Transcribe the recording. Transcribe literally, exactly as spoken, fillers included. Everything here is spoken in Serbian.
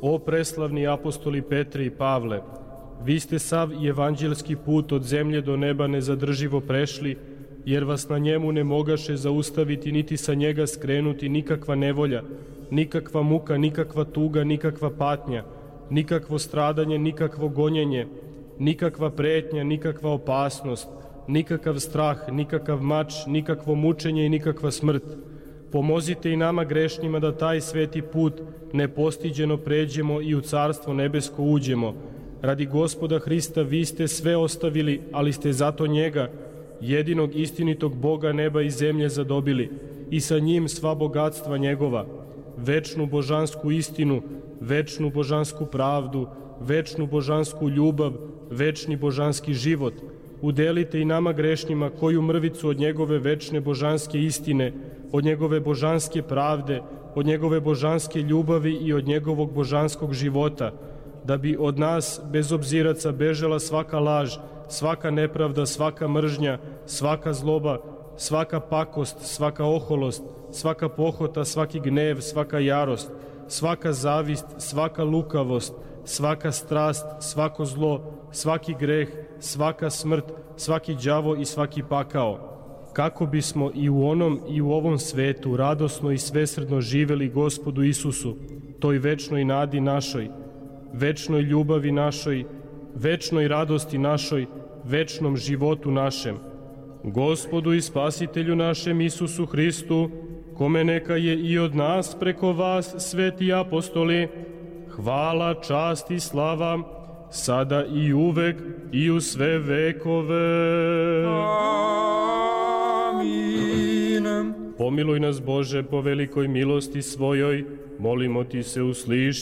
O preslavni apostoli Petre i Pavle, vi ste sav evanđelski put od zemlje do neba nezadrživo prešli, jer vas na njemu ne mogaše zaustaviti niti sa njega skrenuti nikakva nevolja, nikakva muka, nikakva tuga, nikakva patnja, nikakvo stradanje, nikakvo gonjenje, nikakva pretnja, nikakva opasnost, nikakav strah, nikakav mač, nikakvo mučenje i nikakva smrt. Pomozite i nama grešnjima da taj sveti put nepostiđeno pređemo i u carstvo nebesko uđemo. Radi Gospoda Hrista vi ste sve ostavili, ali ste zato njega, jedinog istinitog Boga neba i zemlje zadobili, i sa njim sva bogatstva njegova, večnu božansku istinu, večnu božansku pravdu, večnu božansku ljubav, večni božanski život. Udelite i nama grešnjima koju mrvicu od njegove večne božanske istine, od njegove božanske pravde, od njegove božanske ljubavi i od njegovog božanskog života, da bi od nas, bezobziraca, bežala svaka laž, svaka nepravda, svaka mržnja, svaka zloba, svaka pakost, svaka oholost, svaka pohota, svaki gnev, svaka jarost, svaka zavist, svaka lukavost, svaka strast, svako zlo, svaki greh, svaka smrt, svaki đavo i svaki pakao, kako bismo i u onom i u ovom svetu radosno i svesrdno živeli Gospodu Isusu, toj večnoj nadi našoj, večnoj ljubavi našoj, večnoj radosti našoj, večnom životu našem. Gospodu i Spasitelju našem Isusu Hristu, kome neka je i od nas preko vas, sveti apostoli, hvala, čast i slava, sada i uvek i u sve vekove. Amin. Pomiluj nas, Bože, po velikoj milosti svojoj, molimo ti se, usliši.